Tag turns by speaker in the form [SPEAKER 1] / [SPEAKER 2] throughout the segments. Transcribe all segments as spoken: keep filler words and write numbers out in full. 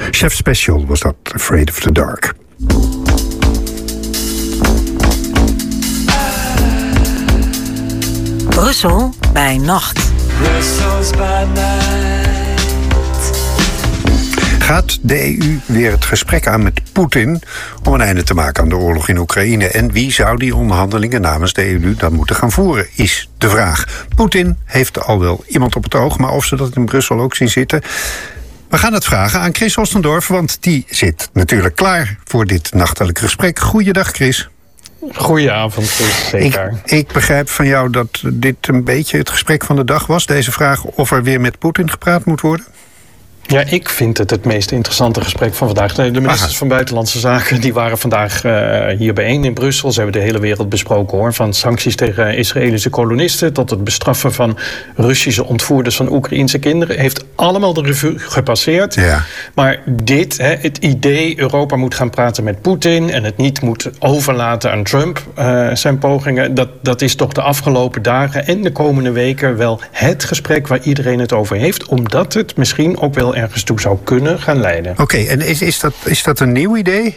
[SPEAKER 1] Chef Special was dat, Afraid of the Dark.
[SPEAKER 2] Brussel bij nacht.
[SPEAKER 3] Brussels by night.
[SPEAKER 1] Gaat de E U weer het gesprek aan met Poetin om een einde te maken aan de oorlog in Oekraïne? En wie zou die onderhandelingen namens de E U dan moeten gaan voeren, is de vraag. Poetin heeft al wel iemand op het oog, maar of ze dat in Brussel ook zien zitten... We gaan het vragen aan Chris Ostendorf, want die zit natuurlijk klaar voor dit nachtelijke gesprek. Goeiedag, Chris.
[SPEAKER 4] Goedenavond, zeker.
[SPEAKER 1] Ik, ik begrijp van jou dat dit een beetje het gesprek van de dag was. Deze vraag of er weer met Poetin gepraat moet worden.
[SPEAKER 4] Ja, ik vind het het meest interessante gesprek van vandaag. De ministers Aha. van Buitenlandse Zaken die waren vandaag uh, hier bijeen in Brussel. Ze hebben de hele wereld besproken, hoor. Van sancties tegen Israëlische kolonisten tot het bestraffen van Russische ontvoerders van Oekraïense kinderen. Heeft allemaal de revue gepasseerd.
[SPEAKER 1] Ja.
[SPEAKER 4] Maar dit, hè, het idee Europa moet gaan praten met Poetin en het niet moet overlaten aan Trump, uh, zijn pogingen, dat, dat is toch de afgelopen dagen en de komende weken wel het gesprek waar iedereen het over heeft, omdat het misschien ook wel ergens toe zou kunnen gaan leiden.
[SPEAKER 1] Oké, okay, en is, is, dat, is dat een nieuw idee?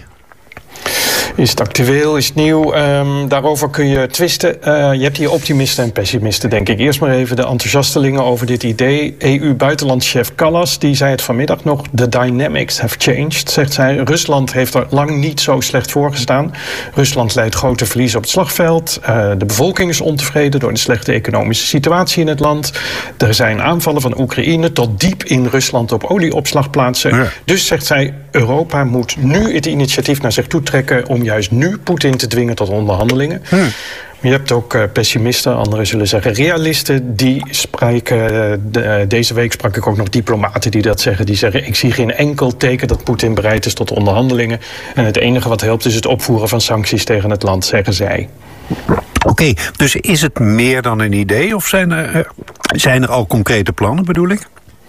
[SPEAKER 4] Is het actueel, is het nieuw? Um, daarover kun je twisten. Uh, je hebt hier optimisten en pessimisten, denk ik. Eerst maar even de enthousiastelingen over dit idee. E U-buitenlandchef Kallas, die zei het vanmiddag nog. The dynamics have changed, zegt zij. Rusland heeft er lang niet zo slecht voor gestaan. Rusland leidt grote verliezen op het slagveld. Uh, de bevolking is ontevreden door de slechte economische situatie in het land. Er zijn aanvallen van Oekraïne tot diep in Rusland op olieopslagplaatsen. Ja. Dus, zegt zij, Europa moet nu het initiatief naar zich toe trekken om juist nu Poetin te dwingen tot onderhandelingen. Hmm. Je hebt ook uh, pessimisten, anderen zullen zeggen realisten. Die spreken, uh, de, uh, deze week sprak ik ook nog diplomaten die dat zeggen. Die zeggen, ik zie geen enkel teken dat Poetin bereid is tot onderhandelingen. En het enige wat helpt is het opvoeren van sancties tegen het land, zeggen zij.
[SPEAKER 1] Oké, okay, dus is het meer dan een idee? Of zijn er, uh, zijn er al concrete plannen, bedoel ik?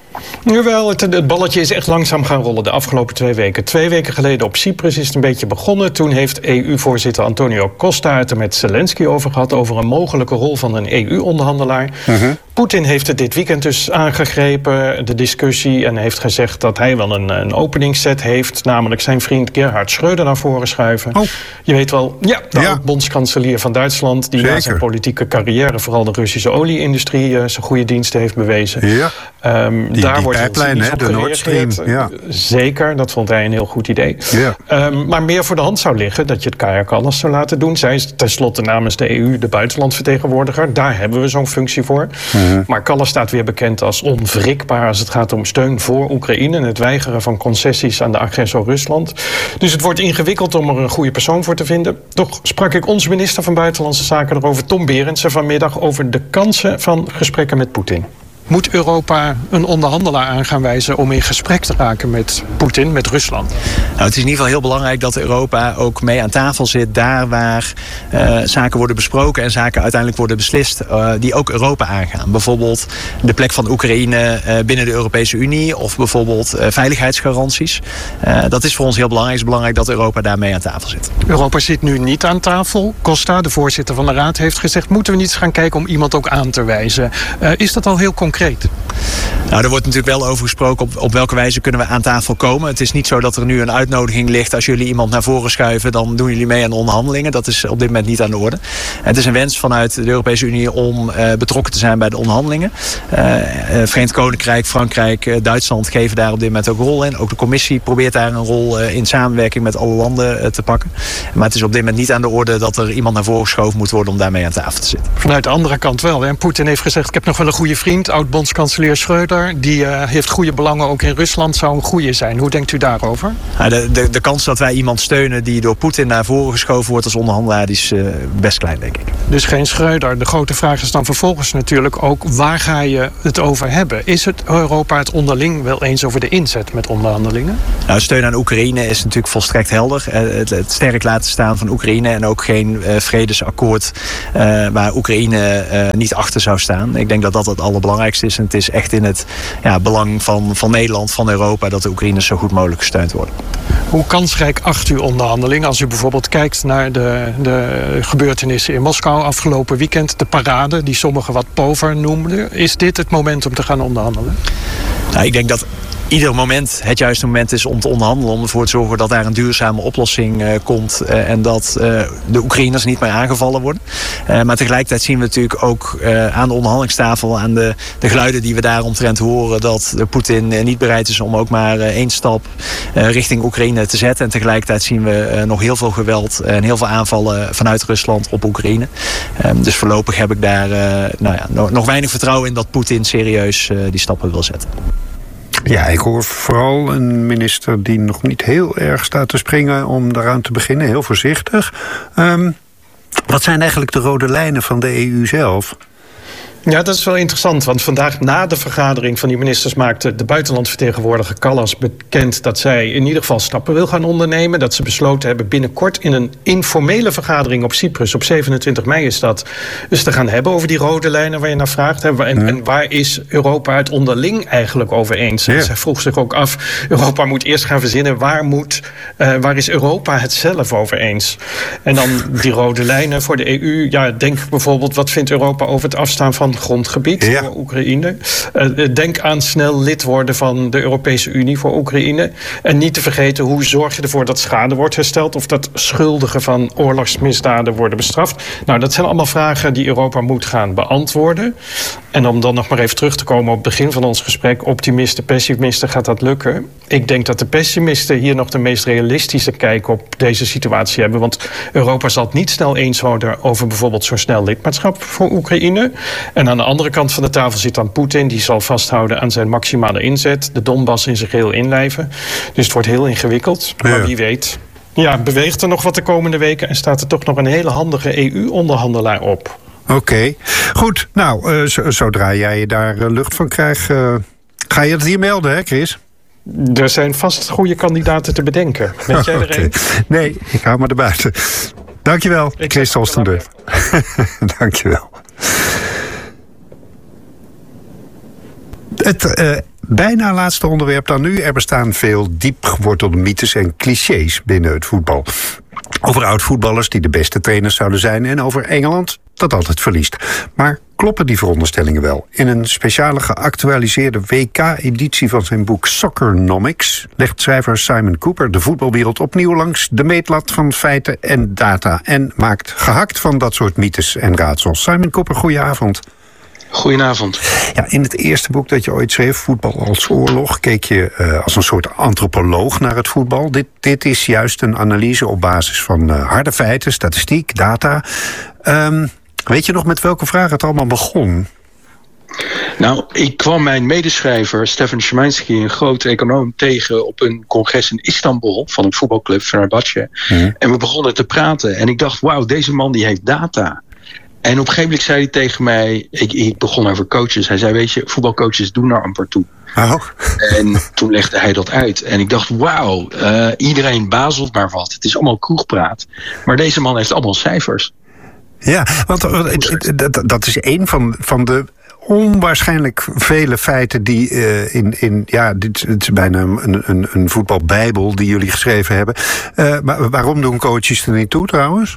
[SPEAKER 4] Jawel, het, het balletje is echt langzaam gaan rollen de afgelopen twee weken. Twee weken geleden op Cyprus is het een beetje begonnen. Toen heeft E U-voorzitter Antonio Costa het er met Zelensky over gehad, over een mogelijke rol van een E U-onderhandelaar. Uh-huh. Poetin heeft het dit weekend dus aangegrepen, de discussie, en heeft gezegd dat hij wel een, een openingsset heeft, namelijk zijn vriend Gerhard Schröder naar voren schuiven. Oh. Je weet wel, ja, de ja. bondskanselier van Duitsland, die Zeker. na zijn politieke carrière vooral de Russische olieindustrie uh, zijn goede diensten heeft bewezen. Ja. Um,
[SPEAKER 1] die,
[SPEAKER 4] daar
[SPEAKER 1] die
[SPEAKER 4] wordt
[SPEAKER 1] pijplijn, hè, de Nord Stream. Ja.
[SPEAKER 4] Zeker, dat vond hij een heel goed idee. Ja. Um, maar meer voor de hand zou liggen dat je het Kaja Kallas zou laten doen. Zij is tenslotte namens de E U de buitenlandvertegenwoordiger. Daar hebben we zo'n functie voor. Uh-huh. Maar Kallas staat weer bekend als onwrikbaar als het gaat om steun voor Oekraïne en het weigeren van concessies aan de agressor Rusland. Dus het wordt ingewikkeld om er een goede persoon voor te vinden. Toch sprak ik onze minister van Buitenlandse Zaken erover, Tom Berendsen, vanmiddag over de kansen van gesprekken met Poetin.
[SPEAKER 5] Moet Europa een onderhandelaar aan gaan wijzen om in gesprek te raken met Poetin, met Rusland?
[SPEAKER 6] Nou, het is in ieder geval heel belangrijk dat Europa ook mee aan tafel zit, daar waar uh, zaken worden besproken en zaken uiteindelijk worden beslist, uh, die ook Europa aangaan. Bijvoorbeeld de plek van Oekraïne uh, binnen de Europese Unie of bijvoorbeeld uh, veiligheidsgaranties. Uh, dat is voor ons heel belangrijk. Het is belangrijk dat Europa daar mee aan tafel zit.
[SPEAKER 5] Europa zit nu niet aan tafel. Costa, de voorzitter van de Raad, heeft gezegd, moeten we niet eens gaan kijken om iemand ook aan te wijzen? Uh, is dat al heel concreet?
[SPEAKER 6] Nou, er wordt natuurlijk wel over gesproken op, op welke wijze kunnen we aan tafel komen. Het is niet zo dat er nu een uitnodiging ligt. Als jullie iemand naar voren schuiven, dan doen jullie mee aan de onderhandelingen. Dat is op dit moment niet aan de orde. Het is een wens vanuit de Europese Unie om uh, betrokken te zijn bij de onderhandelingen. Uh, uh, Verenigd Koninkrijk, Frankrijk, uh, Duitsland geven daar op dit moment ook een rol in. Ook de commissie probeert daar een rol uh, in samenwerking met alle landen uh, te pakken. Maar het is op dit moment niet aan de orde dat er iemand naar voren geschoven moet worden om daarmee aan tafel te zitten.
[SPEAKER 5] Vanuit de andere kant wel. Hè? Poetin heeft gezegd, ik heb nog wel een goede vriend, oud-bondskanselier Schröder, die uh, heeft goede belangen ook in Rusland, zou een goede zijn. Hoe denkt u daarover?
[SPEAKER 6] Nou, de, de, de kans dat wij iemand steunen die door Poetin naar voren geschoven wordt als onderhandelaar, die is uh, best klein, denk ik.
[SPEAKER 5] Dus geen Schröder. De grote vraag is dan vervolgens natuurlijk ook, waar ga je het over hebben? Is het Europa het onderling wel eens over de inzet met onderhandelingen?
[SPEAKER 6] Nou, steun aan Oekraïne is natuurlijk volstrekt helder. Uh, het, het sterk laten staan van Oekraïne en ook geen uh, vredesakkoord uh, waar Oekraïne uh, niet achter zou staan. Ik denk dat dat het allerbelangrijkste is. En het is echt in het ja, belang van, van Nederland, van Europa, dat de Oekraïners zo goed mogelijk gesteund worden.
[SPEAKER 5] Hoe kansrijk acht u onderhandeling als u bijvoorbeeld kijkt naar de, de gebeurtenissen in Moskou afgelopen weekend, de parade die sommigen wat pover noemden? Is dit het moment om te gaan onderhandelen?
[SPEAKER 6] Nou, ik denk dat ieder moment het juiste moment is om te onderhandelen. Om ervoor te zorgen dat daar een duurzame oplossing uh, komt. Uh, en dat uh, de Oekraïners niet meer aangevallen worden. Uh, maar tegelijkertijd zien we natuurlijk ook uh, aan de onderhandelingstafel, aan de, de geluiden die we daaromtrent horen, dat Poetin uh, niet bereid is om ook maar uh, één stap uh, richting Oekraïne te zetten. En tegelijkertijd zien we uh, nog heel veel geweld en heel veel aanvallen vanuit Rusland op Oekraïne. Uh, dus voorlopig heb ik daar uh, nou ja, nog, nog weinig vertrouwen in dat Poetin serieus uh, die stappen wil zetten.
[SPEAKER 1] Ja, ik hoor vooral een minister die nog niet heel erg staat te springen om daaraan te beginnen. Heel voorzichtig. Um, wat zijn eigenlijk de rode lijnen van de E U zelf?
[SPEAKER 4] Ja, dat is wel interessant, want vandaag na de vergadering van die ministers maakte de buitenlandvertegenwoordiger Kallas bekend dat zij in ieder geval stappen wil gaan ondernemen. Dat ze besloten hebben binnenkort in een informele vergadering op Cyprus, op zevenentwintig mei is dat, dus te gaan hebben over die rode lijnen waar je naar vraagt. En, ja. en waar is Europa het onderling eigenlijk over eens? Ja. Zij vroeg zich ook af, Europa moet eerst gaan verzinnen, waar, moet, uh, waar is Europa het zelf over eens? En dan die rode lijnen voor de E U, ja, denk bijvoorbeeld, wat vindt Europa over het afstaan van grondgebied ja. voor Oekraïne. Uh, denk aan snel lid worden van de Europese Unie voor Oekraïne. En niet te vergeten, hoe zorg je ervoor dat schade wordt hersteld of dat schuldigen van oorlogsmisdaden worden bestraft. Nou, dat zijn allemaal vragen die Europa moet gaan beantwoorden. En om dan nog maar even terug te komen op het begin van ons gesprek, optimisten, pessimisten, gaat dat lukken? Ik denk dat de pessimisten hier nog de meest realistische kijk op deze situatie hebben. Want Europa zal het niet snel eens worden over bijvoorbeeld zo snel lidmaatschap voor Oekraïne. En aan de andere kant van de tafel zit dan Poetin. Die zal vasthouden aan zijn maximale inzet. De Donbass in zijn geheel inlijven. Dus het wordt heel ingewikkeld. Maar ja. wie weet. Ja, beweegt er nog wat de komende weken. En staat er toch nog een hele handige E U-onderhandelaar op.
[SPEAKER 1] Oké. Okay. Goed. Nou, uh, z- zodra jij je daar uh, lucht van krijgt, Uh, ga je het hier melden, hè, Chris?
[SPEAKER 4] Er zijn vast goede kandidaten te bedenken. Weet jij er
[SPEAKER 1] okay.
[SPEAKER 4] een?
[SPEAKER 1] Nee, ik hou me erbuiten. Dankjewel, ik Chris Holstendorf. Dankjewel. Het uh, bijna laatste onderwerp dan nu. Er bestaan veel diep gewortelde mythes en clichés binnen het voetbal. Over oud-voetballers die de beste trainers zouden zijn en over Engeland dat altijd verliest. Maar kloppen die veronderstellingen wel? In een speciale geactualiseerde W K-editie van zijn boek Soccernomics legt schrijver Simon Cooper de voetbalwereld opnieuw langs de meetlat van feiten en data en maakt gehakt van dat soort mythes en raadsels. Simon Cooper, goedenavond.
[SPEAKER 7] Goedenavond.
[SPEAKER 1] Ja, in het eerste boek dat je ooit schreef, Voetbal als oorlog, keek je uh, als een soort antropoloog naar het voetbal. Dit, dit is juist een analyse op basis van uh, harde feiten, statistiek, data. Um, weet je nog met welke vraag het allemaal begon?
[SPEAKER 7] Nou, ik kwam mijn medeschrijver Stefan Szymański, een grote econoom, tegen op een congres in Istanbul van een voetbalclub, Fenerbahce. Mm. En we begonnen te praten en ik dacht, wauw, deze man die heeft data. En op een gegeven moment zei hij tegen mij, ik, ik begon over coaches. Hij zei, weet je, voetbalcoaches doen er amper toe.
[SPEAKER 1] Oh.
[SPEAKER 7] En toen legde hij dat uit. En ik dacht, wauw, uh, iedereen bazelt maar wat. Het is allemaal kroegpraat. Maar deze man heeft allemaal cijfers.
[SPEAKER 1] Ja, want dat, dat is één van, van de onwaarschijnlijk vele feiten die uh, in, in... Ja, dit het is bijna een, een, een voetbalbijbel die jullie geschreven hebben. Uh, maar waarom doen coaches er niet toe trouwens?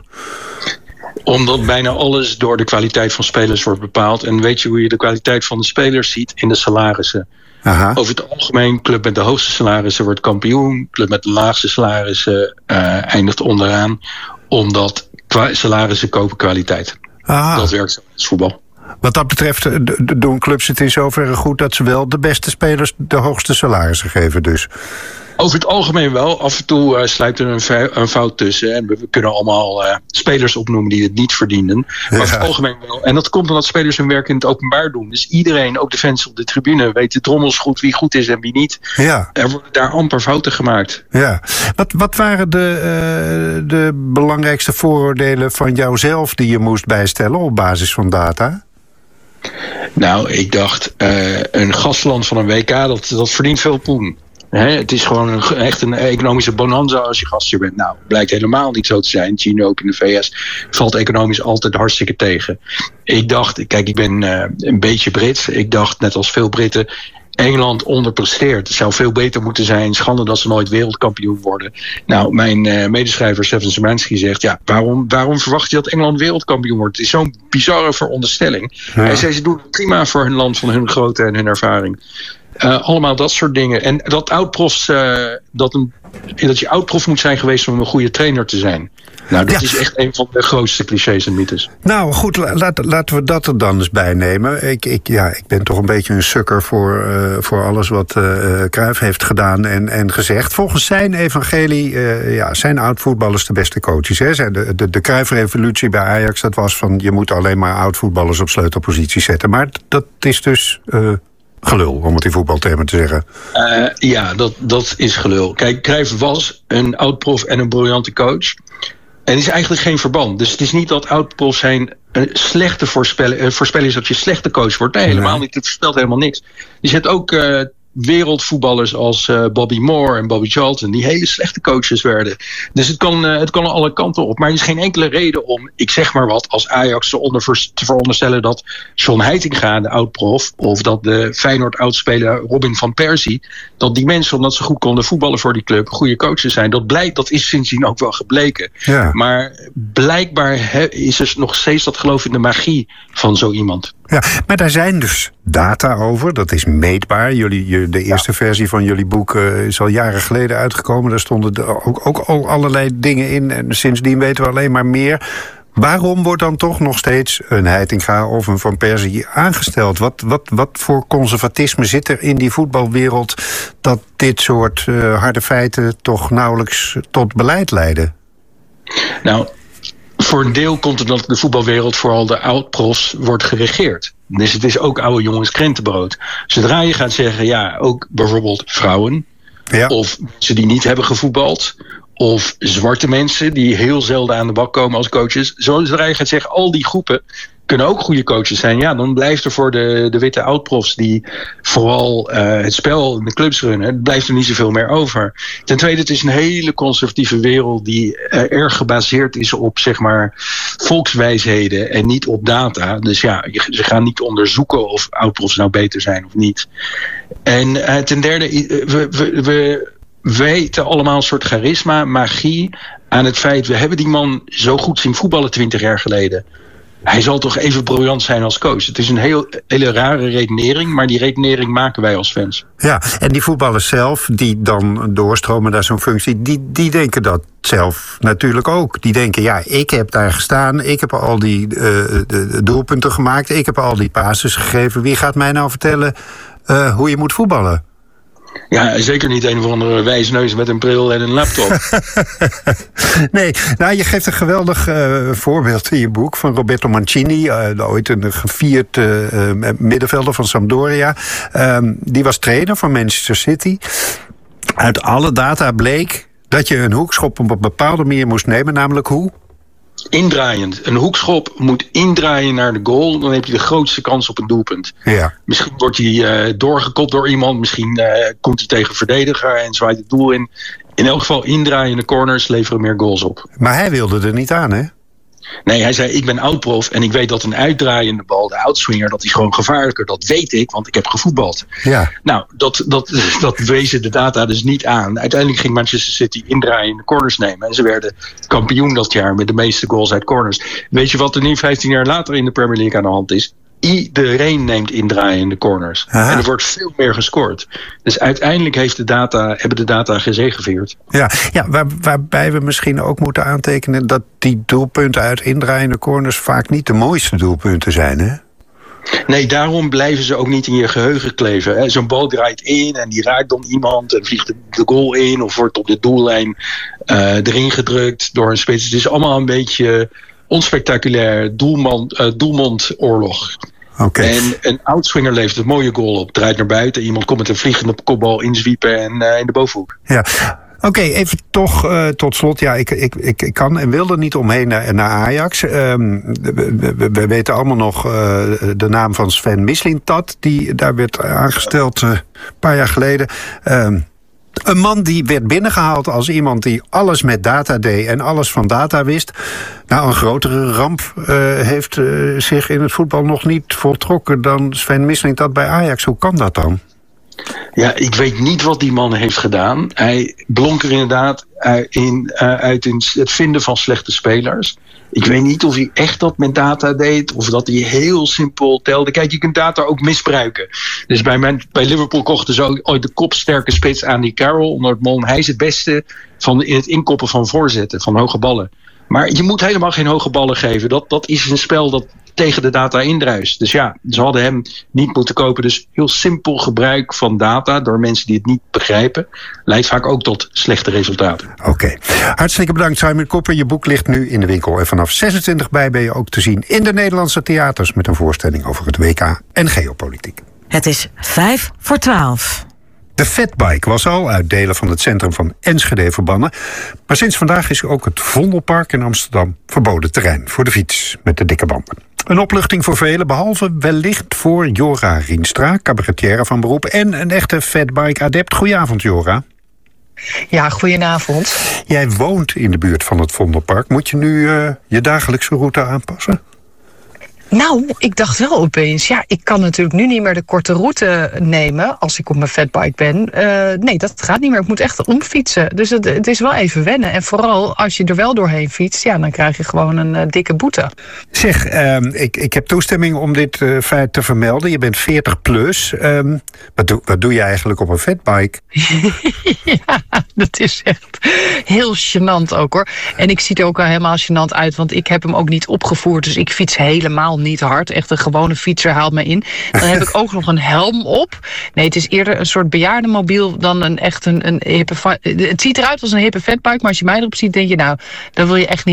[SPEAKER 7] Omdat bijna alles door de kwaliteit van spelers wordt bepaald. En weet je hoe je de kwaliteit van de spelers ziet? In de salarissen. Aha. Over het algemeen, club met de hoogste salarissen wordt kampioen. Club met de laagste salarissen uh, eindigt onderaan. Omdat kwa- salarissen kopen kwaliteit. Aha. Dat werkt zo in het voetbal.
[SPEAKER 1] Wat dat betreft doen clubs het in zoverre goed dat ze wel de beste spelers de hoogste salarissen geven dus.
[SPEAKER 7] Over het algemeen wel. Af en toe uh, sluit er een, een fout tussen. En we, we kunnen allemaal uh, spelers opnoemen die het niet verdienen. Maar ja. Over het algemeen wel. En dat komt omdat spelers hun werk in het openbaar doen. Dus iedereen, ook de fans op de tribune, weet de drommels goed wie goed is en wie niet.
[SPEAKER 1] Ja.
[SPEAKER 7] Er worden daar amper fouten gemaakt.
[SPEAKER 1] Ja. Wat, wat waren de, uh, de belangrijkste vooroordelen van jouzelf die je moest bijstellen op basis van data?
[SPEAKER 7] Nou, ik dacht, uh, een gastland van een W K, dat, dat verdient veel poen. He, het is gewoon een, echt een economische bonanza als je gastheer bent. Nou, blijkt helemaal niet zo te zijn. Zie je nu ook in de V S. Valt economisch altijd hartstikke tegen. Ik dacht, kijk, ik ben uh, een beetje Brits. Ik dacht, net als veel Britten, Engeland onderpresteert. Het zou veel beter moeten zijn. Schande dat ze nooit wereldkampioen worden. Nou, mijn uh, medeschrijver Stefan Szymański zegt, ja, waarom, waarom verwacht je dat Engeland wereldkampioen wordt? Het is zo'n bizarre veronderstelling. Ja. Hij zei, ze doen het prima voor hun land van hun grootte en hun ervaring. Uh, allemaal dat soort dingen. En dat oud-profs, uh, dat, een, dat je oud-prof moet zijn geweest om een goede trainer te zijn. Nou, dat ja. is echt een van de grootste clichés en mythes.
[SPEAKER 1] Nou goed, laat, laten we dat er dan eens bij nemen. Ik, ik, ja, ik ben toch een beetje een sukker voor, uh, voor alles wat uh, Cruijff heeft gedaan en, en gezegd. Volgens zijn evangelie uh, ja, zijn oud-voetballers de beste coaches. Hè? De, de, de Cruijff-revolutie bij Ajax, dat was van je moet alleen maar oud-voetballers op sleutelpositie zetten. Maar dat is dus Uh, gelul, om het in voetbaltermen te zeggen.
[SPEAKER 7] Uh, ja, dat, dat is gelul. Kijk, Cruijff was een oud-prof en een briljante coach. En er is eigenlijk geen verband. Dus het is niet dat oud-profs zijn een slechte voorspellen, uh, voorspellen is dat je slechte coach wordt. Nee, helemaal nee. niet. Het voorspelt helemaal niks. Je zet ook uh, wereldvoetballers als uh, Bobby Moore en Bobby Charlton, die hele slechte coaches werden. Dus het kan, uh, het kan alle kanten op. Maar er is geen enkele reden om, ik zeg maar wat, als Ajax te, onder, te veronderstellen dat John Heitinga, de oud-prof, of dat de Feyenoord oudspeler Robin van Persie, dat die mensen, omdat ze goed konden voetballen voor die club, goede coaches zijn. Dat, blijkt, dat is sindsdien ook wel gebleken. Ja. Maar blijkbaar he, is er nog steeds dat geloof in de magie van zo iemand.
[SPEAKER 1] Ja, maar daar zijn dus data over, dat is meetbaar. Jullie, de eerste ja. versie van jullie boek uh, is al jaren geleden uitgekomen. Daar stonden ook, ook al allerlei dingen in en sindsdien weten we alleen maar meer. Waarom wordt dan toch nog steeds een Heitinga of een Van Persie aangesteld? Wat, wat, wat voor conservatisme zit er in die voetbalwereld dat dit soort uh, harde feiten toch nauwelijks tot beleid leiden?
[SPEAKER 7] Nou, voor een deel komt het dat de voetbalwereld, vooral de oud-profs, wordt geregeerd. Dus het is ook oude jongens krentenbrood. Zodra je gaat zeggen, ja, ook bijvoorbeeld vrouwen, ja. of mensen die niet hebben gevoetbald, of zwarte mensen die heel zelden aan de bak komen als coaches. Zodra je gaat zeggen, al die groepen kunnen ook goede coaches zijn. Ja, dan blijft er voor de, de witte oud-profs die vooral uh, het spel in de clubs runnen, blijft er niet zoveel meer over. Ten tweede, het is een hele conservatieve wereld die uh, erg gebaseerd is op, zeg maar, volkswijsheden en niet op data. Dus ja, ze gaan niet onderzoeken of oud-profs nou beter zijn of niet. En uh, ten derde, we, we, we weten allemaal een soort charisma, magie aan het feit, we hebben die man zo goed zien voetballen twintig jaar geleden. Hij zal toch even briljant zijn als coach. Het is een heel, hele rare redenering, maar die redenering maken wij als fans.
[SPEAKER 1] Ja, en die voetballers zelf, die dan doorstromen naar zo'n functie, die, die denken dat zelf natuurlijk ook. Die denken, ja, ik heb daar gestaan, ik heb al die uh, de doelpunten gemaakt, ik heb al die passes gegeven. Wie gaat mij nou vertellen uh, hoe je moet voetballen?
[SPEAKER 7] Ja, zeker niet een of andere wijsneus met een bril en een laptop.
[SPEAKER 1] Nee, nou, je geeft een geweldig uh, voorbeeld in je boek van Roberto Mancini, uh, ooit een gevierd uh, middenvelder van Sampdoria. Uh, die was trainer van Manchester City. Uit alle data bleek dat je een hoekschop op een bepaalde manier moest nemen, namelijk hoe?
[SPEAKER 7] Indraaiend. Een hoekschop moet indraaien naar de goal. Dan heb je de grootste kans op een doelpunt. Ja. Misschien wordt hij uh, doorgekopt door iemand. Misschien uh, komt hij tegen een verdediger en zwaait het doel in. In elk geval indraaiende corners leveren meer goals op.
[SPEAKER 1] Maar hij wilde er niet aan, hè?
[SPEAKER 7] Nee, hij zei, ik ben oud-prof en ik weet dat een uitdraaiende bal, de outswinger, dat is gewoon gevaarlijker. Dat weet ik, want ik heb gevoetbald. Ja. Nou, dat, dat, dat wezen de data dus niet aan. Uiteindelijk ging Manchester City indraaiende corners nemen. En ze werden kampioen dat jaar met de meeste goals uit corners. Weet je wat er nu vijftien jaar later in de Premier League aan de hand is? Iedereen neemt indraaiende corners. Aha. En er wordt veel meer gescoord. Dus uiteindelijk heeft de data, hebben de data gezegevierd.
[SPEAKER 1] Ja, ja waar, waarbij we misschien ook moeten aantekenen dat die doelpunten uit indraaiende corners vaak niet de mooiste doelpunten zijn, hè?
[SPEAKER 7] Nee, daarom blijven ze ook niet in je geheugen kleven. Zo'n bal draait in en die raakt dan iemand en vliegt de goal in of wordt op de doellijn uh, erin gedrukt door een spits. Het is allemaal een beetje onspectaculair doelman, uh, doelmondoorlog. Okay. En een outswinger levert een mooie goal op. Draait naar buiten, iemand komt met een vliegende kopbal inzwiepen en uh, in de bovenhoek. Ja.
[SPEAKER 1] Oké, okay, even toch uh, tot slot. Ja, ik, ik, ik, ik kan en wil er niet omheen naar, naar Ajax. Um, we, we, we weten allemaal nog uh, de naam van Sven Mislintat, die daar werd aangesteld uh, een paar jaar geleden. Um, Een man die werd binnengehaald als iemand die alles met data deed en alles van data wist. Nou, een grotere ramp uh, heeft uh, zich in het voetbal nog niet voltrokken dan Sven Mislintat bij Ajax. Hoe kan dat dan?
[SPEAKER 7] Ja, ik weet niet wat die man heeft gedaan. Hij blonk er inderdaad uit in, uh, uit in het vinden van slechte spelers. Ik weet niet of hij echt dat met data deed, of dat hij heel simpel telde. Kijk, je kunt data ook misbruiken. Dus bij, mijn, bij Liverpool kochten ze ooit de kopsterke spits Andy Carroll onder het mom. Hij is het beste van, in het inkoppen van voorzetten, van hoge ballen. Maar je moet helemaal geen hoge ballen geven. Dat, dat is een spel dat tegen de data indruist. Dus ja, ze hadden hem niet moeten kopen. Dus heel simpel gebruik van data door mensen die het niet begrijpen leidt vaak ook tot slechte resultaten.
[SPEAKER 1] Oké. Okay. Hartstikke bedankt, Simon Koper. Je boek ligt nu in de winkel. En vanaf zesentwintig mei ben je ook te zien in de Nederlandse theaters met een voorstelling over het W K en geopolitiek.
[SPEAKER 2] Het is vijf voor twaalf.
[SPEAKER 1] De fatbike was al uit delen van het centrum van Enschede verbannen. Maar sinds vandaag is ook het Vondelpark in Amsterdam verboden terrein voor de fiets met de dikke banden. Een opluchting voor velen, behalve wellicht voor Jora Rienstra, cabaretière van beroep en een echte fatbike-adept. Goedenavond, Jora.
[SPEAKER 8] Ja, goedenavond.
[SPEAKER 1] Jij woont in de buurt van het Vondelpark. Moet je nu uh, je dagelijkse route aanpassen?
[SPEAKER 8] Nou, ik dacht wel opeens, ja, ik kan natuurlijk nu niet meer de korte route nemen als ik op mijn fatbike ben. Uh, nee, dat gaat niet meer. Ik moet echt omfietsen. Dus het, het is wel even wennen. En vooral als je er wel doorheen fietst, ja, dan krijg je gewoon een uh, dikke boete.
[SPEAKER 1] Zeg, uh, ik, ik heb toestemming om dit uh, feit te vermelden. Je bent veertig plus. Um, wat, doe, wat doe je eigenlijk op een fatbike?
[SPEAKER 8] Ja, dat is echt heel gênant ook, hoor. En ik zie er ook wel helemaal gênant uit, want ik heb hem ook niet opgevoerd. Dus ik fiets helemaal niet hard. Echt een gewone fietser haalt me in. Dan heb ik ook nog een helm op. Nee, het is eerder een soort bejaardenmobiel dan een echt een, een hippe... Het ziet eruit als een hippe fatbike, maar als je mij erop ziet, denk je, nou, dat wil je echt niet